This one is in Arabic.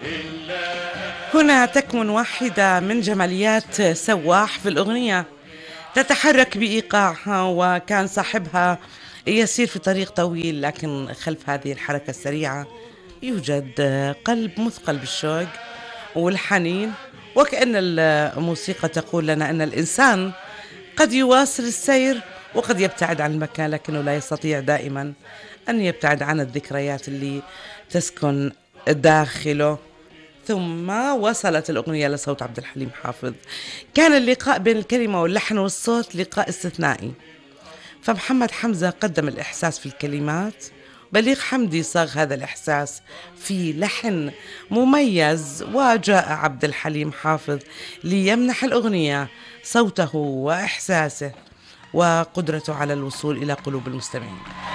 هنا تكمن واحدة من جماليات سواح في الأغنية، تتحرك بإيقاعها، وكان صاحبها يسير في طريق طويل، لكن خلف هذه الحركة السريعة يوجد قلب مثقل بالشوق والحنين، وكأن الموسيقى تقول لنا أن الإنسان قد يواصل السير وقد يبتعد عن المكان، لكنه لا يستطيع دائما أن يبتعد عن الذكريات اللي تسكن داخله. ثم وصلت الأغنية لصوت عبد الحليم حافظ. كان اللقاء بين الكلمة واللحن والصوت لقاء استثنائي، فمحمد حمزة قدم الإحساس في الكلمات، بليغ حمدي صاغ هذا الإحساس في لحن مميز، وجاء عبد الحليم حافظ ليمنح الأغنية صوته وإحساسه وقدرته على الوصول إلى قلوب المستمعين.